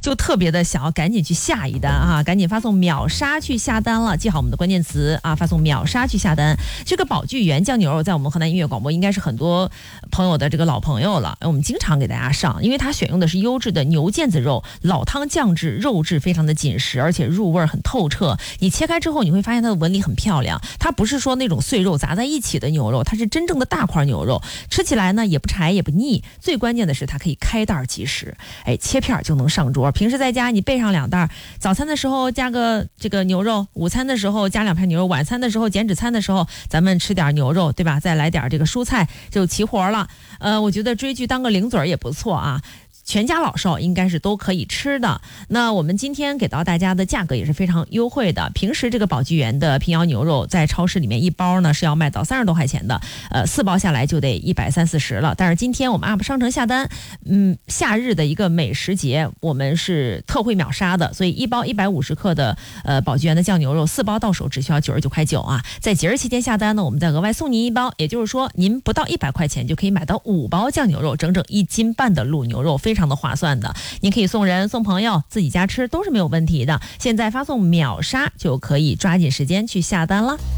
就特别的想要赶紧去下一单啊，赶紧发送秒杀去下单了，记好我们的关键词啊，发送秒杀去下单。这个宝聚源酱牛肉在我们河南音乐广播应该是很多朋友的这个老朋友了，我们经常给大家上，因为它选用的是优质的牛腱子肉，老汤酱制，肉质非常的紧实，而且入味很透彻。你切开之后，你会发现它的纹理很漂亮，它不是说那种碎肉砸在一起的牛肉，它是真正的大块牛肉，吃起来呢也不柴也不腻，最关键的是它可以开袋即食，切片就能上桌。平时在家你备上2袋，早餐的时候加个这个牛肉，午餐的时候加2片牛肉，晚餐的时候减脂餐的时候咱们吃点牛肉，对吧？再来点这个蔬菜就齐活了。我觉得追剧当个零嘴也不错啊。全家老少应该是都可以吃的。那我们今天给到大家的价格也是非常优惠的。平时这个宝聚源的平遥牛肉在超市里面一包呢是要卖到30多块钱的，4包下来就得130-140了。但是今天我们 UP 商城下单，夏日的一个美食节，我们是特惠秒杀的，所以1包150克的宝聚源的酱牛肉，4包到手只需要99.9块啊。在节日期间下单呢，我们再额外送您1包，也就是说您不到100块钱就可以买到5包酱牛肉，整整1斤半的卤牛肉，非常的划算的。您可以送人送朋友，自己家吃都是没有问题的。现在发送秒杀就可以抓紧时间去下单了。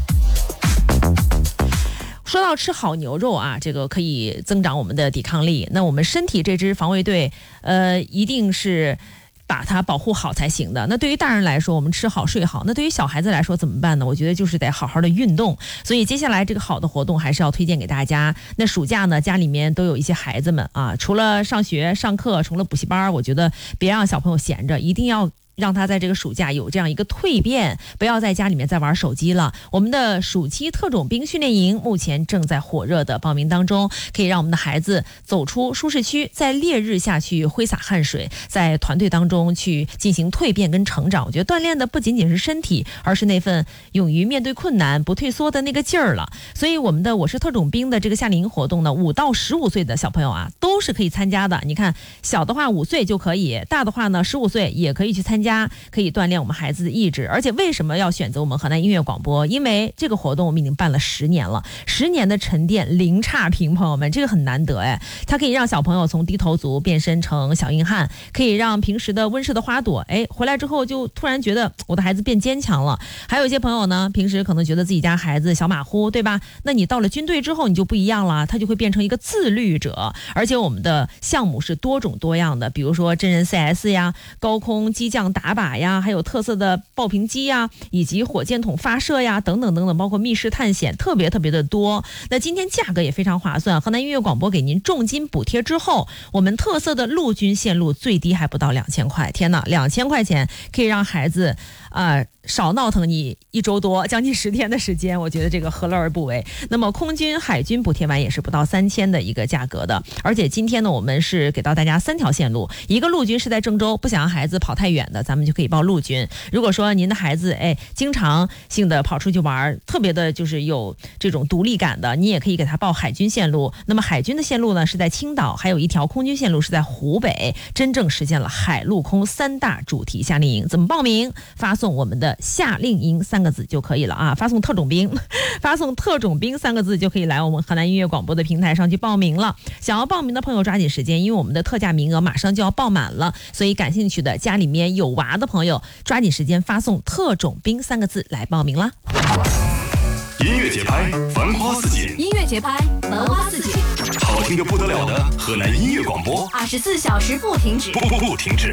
说到吃好牛肉啊，这个可以增长我们的抵抗力，那我们身体这支防卫队一定是把它保护好才行的。那对于大人来说，我们吃好睡好，那对于小孩子来说怎么办呢？我觉得就是得好好的运动。所以接下来这个好的活动还是要推荐给大家。那暑假呢，家里面都有一些孩子们啊，除了上学上课，除了补习班，我觉得别让小朋友闲着，一定要让他在这个暑假有这样一个蜕变，不要在家里面再玩手机了。我们的暑期特种兵训练营目前正在火热的报名当中，可以让我们的孩子走出舒适区，在烈日下去挥洒汗水，在团队当中去进行蜕变跟成长。我觉得锻炼的不仅仅是身体，而是那份勇于面对困难不退缩的那个劲儿了。所以我们的我是特种兵的这个夏令营活动呢，5到15岁的小朋友啊都是可以参加的。你看小的话5岁就可以，大的话呢15岁也可以去参加，可以锻炼我们孩子的意志。而且为什么要选择我们河南音乐广播？因为这个活动我们已经办了10年了，10年的沉淀零差评，朋友们，这个很难得它可以让小朋友从低头族变身成小硬汉，可以让平时的温室的花朵回来之后就突然觉得我的孩子变坚强了。还有一些朋友呢，平时可能觉得自己家孩子小马虎，对吧？那你到了军队之后你就不一样了，他就会变成一个自律者。而且我们的项目是多种多样的，比如说真人 CS 呀，高空机降打靶呀，还有特色的爆屏机呀，以及火箭筒发射呀，等等等等，包括密室探险，特别的多。那今天价格也非常划算，河南音乐广播给您重金补贴之后，我们特色的陆军线路最低还不到2000块。天哪，2000块钱可以让孩子少闹腾你1周多，将近10天的时间，我觉得这个何乐而不为。那么空军海军补贴完也是不到3000的一个价格的。而且今天呢，我们是给到大家3条线路，一个陆军是在郑州，不想让孩子跑太远的，咱们就可以报陆军。如果说您的孩子经常性的跑出去玩，特别的就是有这种独立感的，你也可以给他报海军线路。那么海军的线路呢是在青岛，还有一条空军线路是在湖北，真正实现了海陆空3大主题夏令营。怎么报名？发送我们的夏令营3个字就可以了啊！发送特种兵，发送特种兵3个字就可以来我们河南音乐广播的平台上去报名了。想要报名的朋友抓紧时间，因为我们的特价名额马上就要爆满了，所以感兴趣的家里面有娃的朋友抓紧时间发送特种兵3个字来报名啦。 音乐节拍，繁花似锦； 音乐节拍，繁花似锦。 好听的不得了的河南音乐广播 ，24小时不停止， 不停止。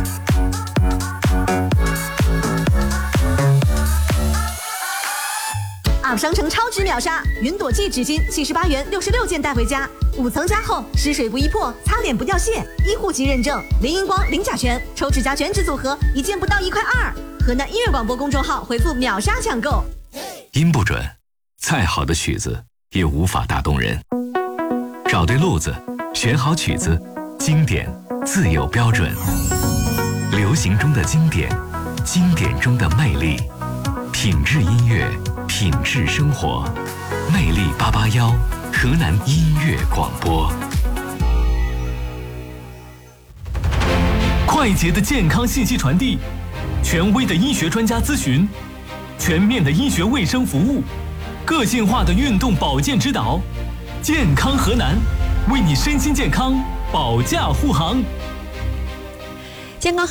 UP 商城超值秒杀，云朵记纸巾78元66件带回家，5层加厚，湿水不易破，擦脸不掉屑，医护级认证，零荧光零甲醛，抽指甲全脂组合1件不到1块2。河南音乐广播公众号回复秒杀抢购。 音不准，再好的曲子也无法打动人。找对路子，选好曲子，经典自有标准。流行中的经典，经典中的魅力，品质音乐，品质生活。魅力881，河南音乐广播。 快捷的健康信息传递，权威的医学专家咨询，全面的医学卫生服务，个性化的运动保健指导。健康河南，为你身心健康保驾护航。 健康